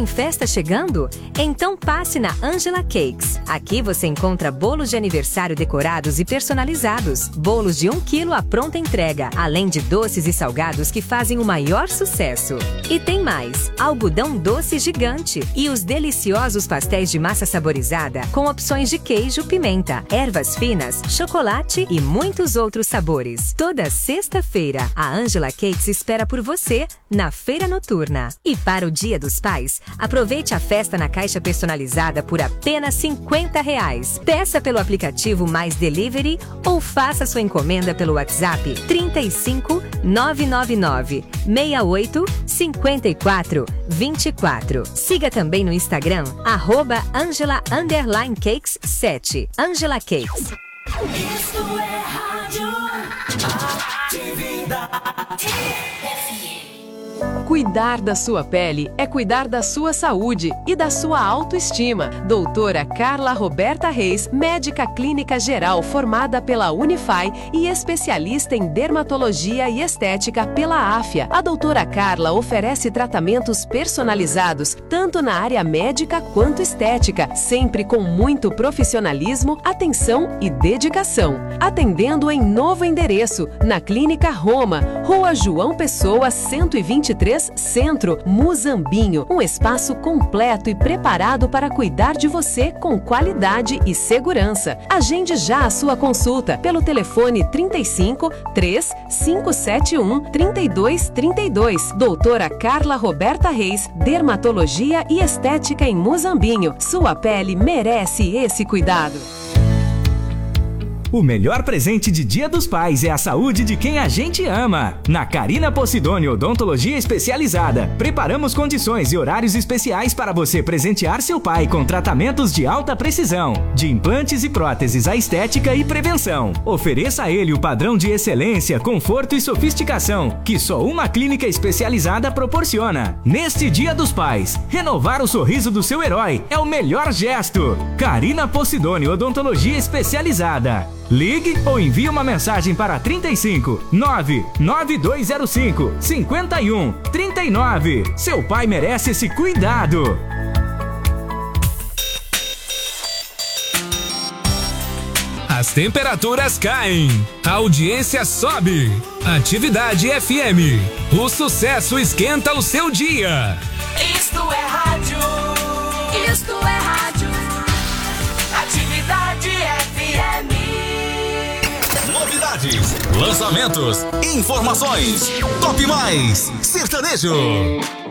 festa chegando? Então passe na Angela Cakes. Aqui você encontra bolos de aniversário decorados e personalizados, bolos de 1 quilo à pronta entrega, além de doces e salgados que fazem o maior sucesso. E tem mais, algodão doce gigante e os deliciosos pastéis de massa saborizada com opções de queijo, pimenta, ervas finas, chocolate e muitos outros sabores. Toda sexta-feira, a Angela Cakes espera por você na Feira Noturna. E para o Dia dos Pais, aproveite a festa na caixa personalizada por apenas R$50. Peça pelo aplicativo Mais Delivery ou faça sua encomenda pelo WhatsApp 35 999 68 54 24. Siga também no Instagram @Angela_Cakes7. Angela Cakes. Isso é rádio Atividade. Cuidar da sua pele é cuidar da sua saúde e da sua autoestima. Doutora Carla Roberta Reis, médica clínica geral formada pela Unify e especialista em dermatologia e estética pela AFIA. A doutora Carla oferece tratamentos personalizados, tanto na área médica quanto estética, sempre com muito profissionalismo, atenção e dedicação. Atendendo em novo endereço, na Clínica Roma, Rua João Pessoa, 123, Centro, Muzambinho. Um espaço completo e preparado para cuidar de você com qualidade e segurança. Agende já a sua consulta pelo telefone 35 3571 3232. Doutora Carla Roberta Reis, dermatologia e estética em Muzambinho. Sua pele merece esse cuidado. O melhor presente de Dia dos Pais é a saúde de quem a gente ama. Na Carina Posidoni Odontologia Especializada, preparamos condições e horários especiais para você presentear seu pai com tratamentos de alta precisão, de implantes e próteses à estética e prevenção. Ofereça a ele o padrão de excelência, conforto e sofisticação que só uma clínica especializada proporciona. Neste Dia dos Pais, renovar o sorriso do seu herói é o melhor gesto. Carina Posidoni Odontologia Especializada. Ligue ou envie uma mensagem para 35 99205 51 39. Seu pai merece esse cuidado. As temperaturas caem, a audiência sobe. Atividade FM. O sucesso esquenta o seu dia. Isto é rádio. Isto é rádio. Atividade FM. Novidades, lançamentos, informações, Top Mais Sertanejo.